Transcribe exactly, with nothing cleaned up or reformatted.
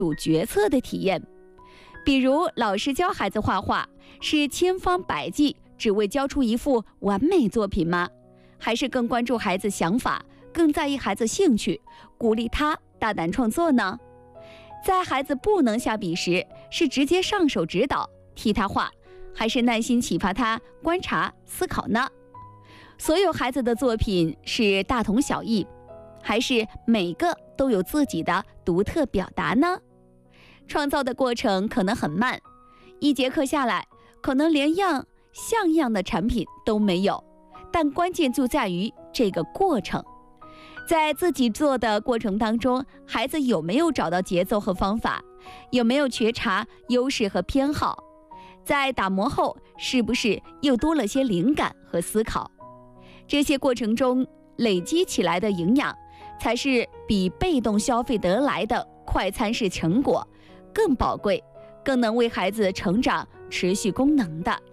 主决策的体验。比如，老师教孩子画画，是千方百计只为教出一幅完美作品吗？还是更关注孩子想法，更在意孩子兴趣，鼓励他大胆创作呢？在孩子不能下笔时，是直接上手指导，替他画，还是耐心启发他观察思考呢？所有孩子的作品是大同小异，还是每个都有自己的独特表达呢？创造的过程可能很慢，一节课下来，可能连样像样的产品都没有，但关键就在于这个过程。在自己做的过程当中，孩子有没有找到节奏和方法？有没有觉察优势和偏好？在打磨后，是不是又多了些灵感和思考？这些过程中累积起来的营养，才是比被动消费得来的快餐式成果更宝贵，更能为孩子成长持续功能的。